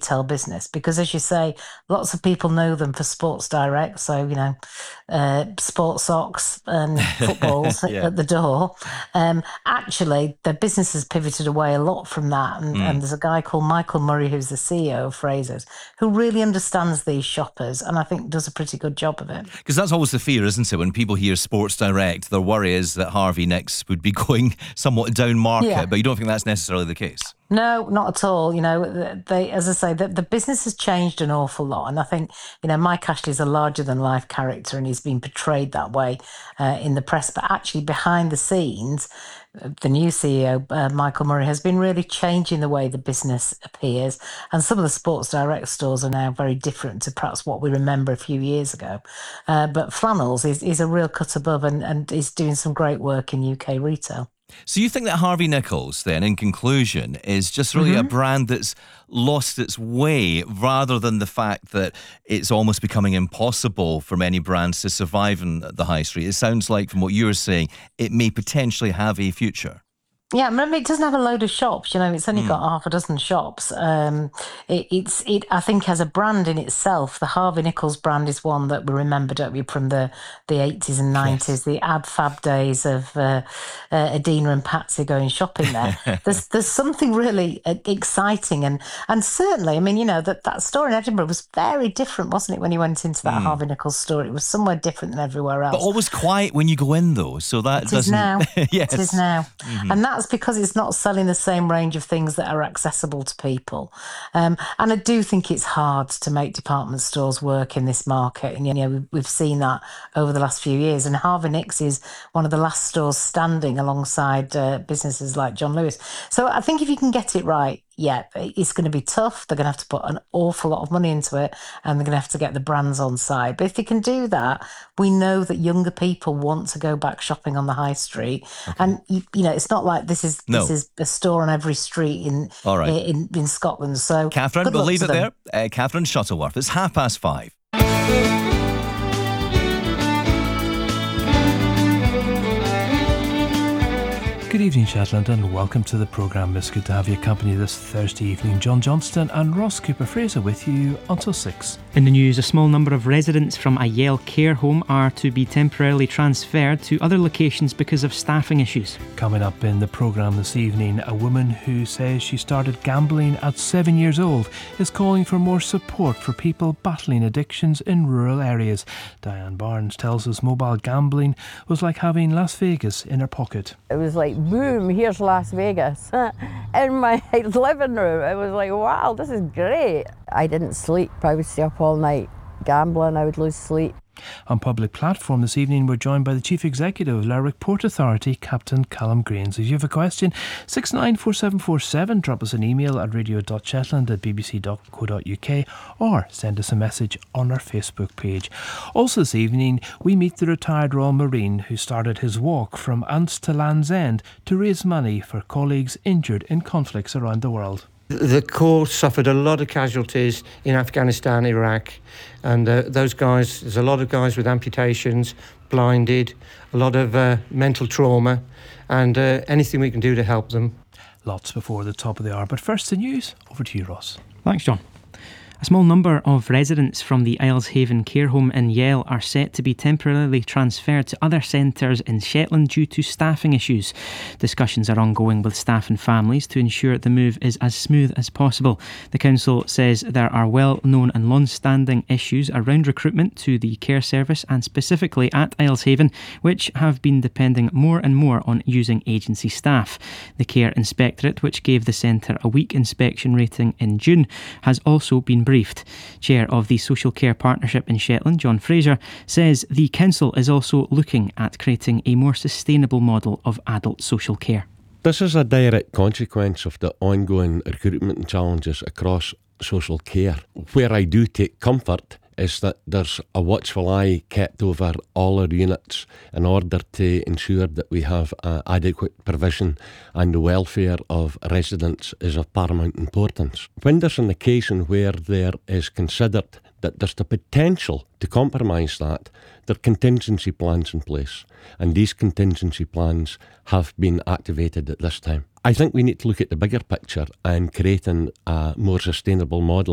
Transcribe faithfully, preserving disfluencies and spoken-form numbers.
retail business, because as you say, lots of people know them for Sports Direct, so you know, uh, sports socks and footballs yeah. at the door. Um, actually, their business has pivoted away a lot from that, and, mm. and there's a guy called Michael Murray, who's the C E O of Frasers, who really understands these shoppers, and I think does a pretty good job of it. Because that's always the fear, isn't it? When people hear Sports Direct, their worry is that Harvey Nicks would be going somewhat down market, yeah. but you don't think that's necessarily the case? No, not at all. You know, they, as I say, the, the business has changed an awful lot. And I think, you know, Mike Ashley's a larger than life character and he's been portrayed that way uh, in the press. But actually behind the scenes, the new C E O, uh, Michael Murray, has been really changing the way the business appears. And some of the Sports Direct stores are now very different to perhaps what we remember a few years ago. Uh, but Flannels is, is a real cut above and, and is doing some great work in U K retail. So you think that Harvey Nichols, then, in conclusion, is just really mm-hmm. a brand that's lost its way, rather than the fact that it's almost becoming impossible for many brands to survive in the high street? It sounds like, from what you're saying, it may potentially have a future. Yeah, remember, it doesn't have a load of shops. You know, it's only mm. got half a dozen shops. Um, it, it's, it, I think, has a brand in itself. The Harvey Nichols brand is one that we remember, don't we, from the, the eighties and nineties, yes. the ab fab days of uh, uh, Adina and Patsy going shopping there. there's there's something really uh, exciting. And and certainly, I mean, you know, that, that store in Edinburgh was very different, wasn't it, when you went into that mm. Harvey Nichols store? It was somewhere different than everywhere else. But always quiet when you go in, though, so that it doesn't... Is now. yes. It is now. Mm-hmm. And that's because it's not selling the same range of things that are accessible to people. Um, and I do think it's hard to make department stores work in this market. And, you know, we've, we've seen that over the last few years. And Harvey Nicks is one of the last stores standing alongside uh, businesses like John Lewis. So I think if you can get it right, yeah, it's going to be tough. They're going to have to put an awful lot of money into it and they're going to have to get the brands on side. But if they can do that, we know that younger people want to go back shopping on the high street. Okay. And, you, you know, it's not like this is no. this is a store on every street in All right. in, in Scotland. So, Catherine, we'll leave it them. there. Uh, Catherine Shuttleworth. It's half past five. Good evening, Shetland, and welcome to the programme. It's good to have your company this Thursday evening. John Johnston and Ross Cooper-Fraser with you until six. In the news, a small number of residents from a Yale care home are to be temporarily transferred to other locations because of staffing issues. Coming up in the programme this evening, a woman who says she started gambling at seven years old is calling for more support for people battling addictions in rural areas. Diane Barnes tells us mobile gambling was like having Las Vegas in her pocket. It was like, boom, here's Las Vegas in my living room. It was like, wow, this is great. I didn't sleep. I would stay up all night gambling. I would lose sleep. On Public Platform this evening, we're joined by the Chief Executive of Lerwick Port Authority, Captain Callum Grains. If you have a question, six nine four seven four seven, drop us an email at radio dot shetland at b b c dot co dot u k or send us a message on our Facebook page. Also this evening, we meet the retired Royal Marine who started his walk from Ants to Land's End to raise money for colleagues injured in conflicts around the world. The Corps suffered a lot of casualties in Afghanistan, Iraq, and uh, those guys, there's a lot of guys with amputations, blinded, a lot of uh, mental trauma, and uh, anything we can do to help them. Lots before the top of the hour, but first the news. Over to you, Ross. Thanks, John. A small number of residents from the Isleshaven care home in Yale are set to be temporarily transferred to other centres in Shetland due to staffing issues. Discussions are ongoing with staff and families to ensure the move is as smooth as possible. The council says there are well-known and long-standing issues around recruitment to the care service and specifically at Isleshaven, which have been depending more and more on using agency staff. The Care Inspectorate, which gave the centre a weak inspection rating in June, has also been briefed. Chair of the Social Care Partnership in Shetland, John Fraser, says the council is also looking at creating a more sustainable model of adult social care. This is a direct consequence of the ongoing recruitment challenges across social care. Where I do take comfort is that there's a watchful eye kept over all our units in order to ensure that we have uh, adequate provision, and the welfare of residents is of paramount importance. When there's an occasion where there is considered that there's the potential to compromise that, there are contingency plans in place, and these contingency plans have been activated at this time. I think we need to look at the bigger picture and creating a more sustainable model